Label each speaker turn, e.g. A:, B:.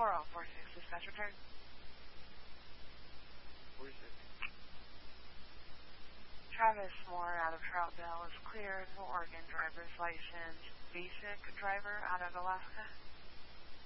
A: 4046, dispatch return.
B: 46.
A: Travis Moore out of Troutdale is cleared. Oregon driver's license. Basic driver out of Alaska.